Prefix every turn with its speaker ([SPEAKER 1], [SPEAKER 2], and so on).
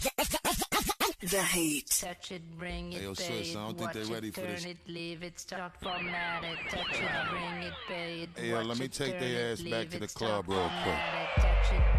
[SPEAKER 1] The heat.
[SPEAKER 2] Touch it, bring it,
[SPEAKER 3] Hey, yo,
[SPEAKER 2] pay
[SPEAKER 3] Swiss,
[SPEAKER 2] it,
[SPEAKER 3] I don't think
[SPEAKER 2] watch
[SPEAKER 3] they ready
[SPEAKER 2] it,
[SPEAKER 3] for
[SPEAKER 2] turn
[SPEAKER 3] this.
[SPEAKER 2] it, leave it, start format it. Touch it, bring it, pay it,
[SPEAKER 3] Hey, yo,
[SPEAKER 2] watch
[SPEAKER 3] let me
[SPEAKER 2] it,
[SPEAKER 3] take
[SPEAKER 2] turn
[SPEAKER 3] their
[SPEAKER 2] it,
[SPEAKER 3] ass back
[SPEAKER 2] leave
[SPEAKER 3] to the
[SPEAKER 2] it,
[SPEAKER 3] club
[SPEAKER 2] start
[SPEAKER 3] real quick.
[SPEAKER 2] format it. Touch it,